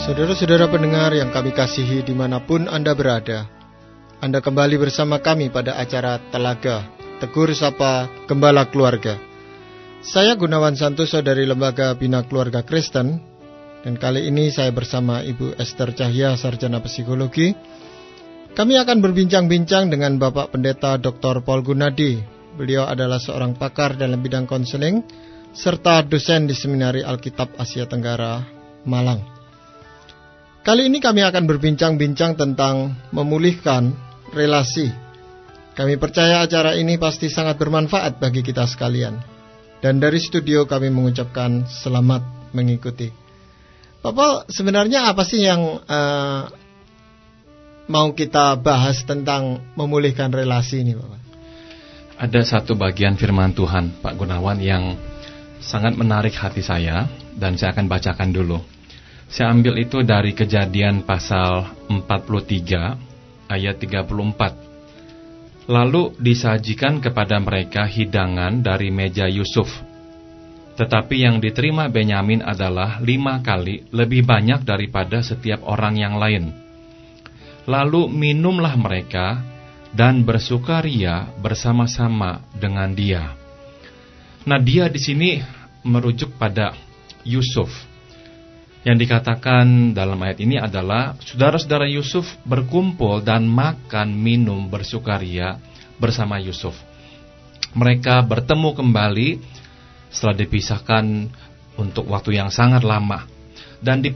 Saudara-saudara pendengar yang kami kasihi dimanapun Anda berada, Anda kembali bersama kami pada acara Telaga, Tegur Sapa Gembala Keluarga. Saya Gunawan Santoso dari Lembaga Bina Keluarga Kristen, dan kali ini saya bersama Ibu Esther Cahya, Sarjana Psikologi. Kami akan berbincang-bincang dengan Bapak Pendeta Dr. Paul Gunadi. Beliau adalah seorang pakar dalam bidang konseling, serta dosen di Seminari Alkitab Asia Tenggara, Malang. Kali ini kami akan berbincang-bincang tentang memulihkan relasi. Kami percaya acara ini pasti sangat bermanfaat bagi kita sekalian. Dan dari studio kami mengucapkan selamat mengikuti. Bapak, sebenarnya apa sih yang mau kita bahas tentang memulihkan relasi ini, Bapak? Ada satu bagian firman Tuhan, Pak Gunawan, yang sangat menarik hati saya, dan saya akan bacakan dulu. Saya ambil itu dari Kejadian pasal 43 ayat 34. Lalu disajikan kepada mereka hidangan dari meja Yusuf. Tetapi yang diterima Benyamin adalah 5 kali lebih banyak daripada setiap orang yang lain. Lalu minumlah mereka dan bersukaria bersama-sama dengan dia. Nah, dia di sini merujuk pada Yusuf. Yang dikatakan dalam ayat ini adalah saudara-saudara Yusuf berkumpul dan makan, minum, bersukaria bersama Yusuf. Mereka bertemu kembali setelah dipisahkan untuk waktu yang sangat lama. Dan